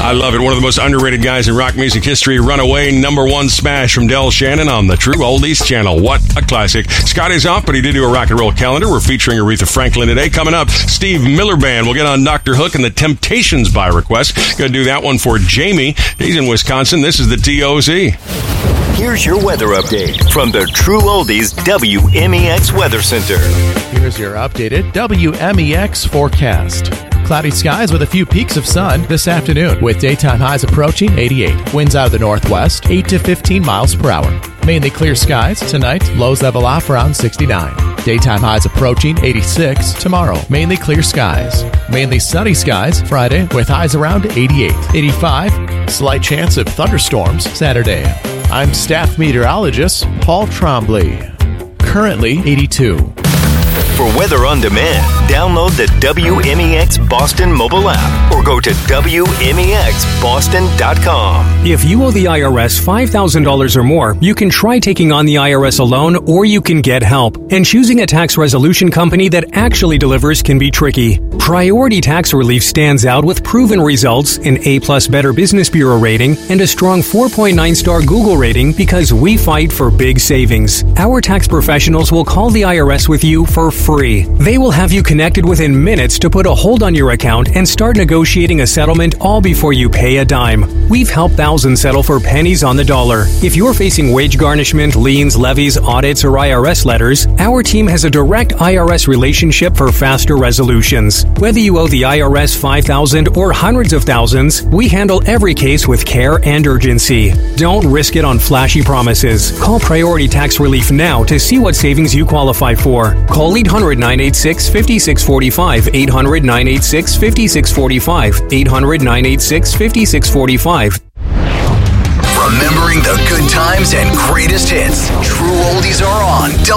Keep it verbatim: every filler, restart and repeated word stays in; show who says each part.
Speaker 1: I love it. One of the most underrated guys in rock music history. Runaway, number one smash from Del Shannon on the True Oldies channel. What a classic. Scott is off, but he did do a rock and roll calendar. We're featuring Aretha Franklin today. Coming up, Steve Miller Band. We'll get on Doctor Hook and the Temptations by request. Going to do that one for Jamie. He's in Wisconsin. This is the T O Z.
Speaker 2: Here's your weather update from the True Oldies W M E X Weather Center.
Speaker 3: Here's your updated W M E X forecast. Cloudy skies with a few peaks of sun this afternoon, with daytime highs approaching eighty-eight. Winds out of the northwest, eight to fifteen miles per hour. Mainly clear skies tonight, lows level off around sixty-nine. Daytime highs approaching eighty-six tomorrow. Mainly clear skies. Mainly sunny skies Friday with highs around eighty-eight. eighty-five, slight chance of thunderstorms Saturday. I'm staff meteorologist Paul Trombley. Currently eighty-two.
Speaker 2: For weather on demand, download the W M E X Boston mobile app or go to W M E X Boston dot com.
Speaker 4: If you owe the I R S five thousand dollars or more, you can try taking on the I R S alone, or you can get help. And choosing a tax resolution company that actually delivers can be tricky. Priority Tax Relief stands out with proven results, an A-plus Better Business Bureau rating, and a strong four point nine star Google rating because we fight for big savings. Our tax professionals will call the I R S with you for free. They will have you connected within minutes to put a hold on your account and start negotiating a settlement all before you pay a dime. We've helped thousands settle for pennies on the dollar. If you're facing wage garnishment, liens, levies, audits, or I R S letters, our team has a direct I R S relationship for faster resolutions. Whether you owe the I R S five thousand dollars or hundreds of thousands, we handle every case with care and urgency. Don't risk it on flashy promises. Call Priority Tax Relief now to see what savings you qualify for. Call eight hundred, nine eight six, five six four five, eight hundred, nine eight six, five six four five, eight hundred, nine eight six, five six four five.
Speaker 2: Remembering the good times and greatest hits. True Oldies are on